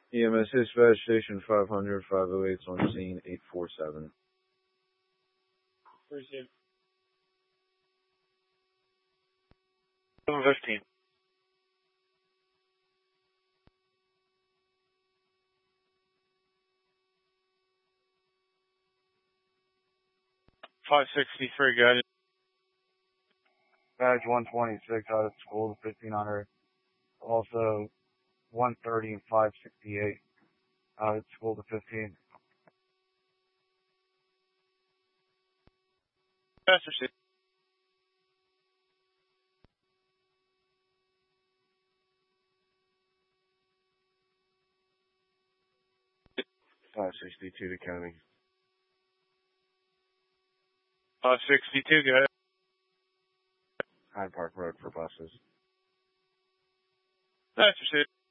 EMS dispatch station 500, 508 on scene 847. Receive. 715. 563, guys. Badge 126 out of school to 1500. Also 130 and 568 out of school to 15. Yes, receive. $562 to county. 562, guys. Hyde Park Road for buses. That's received.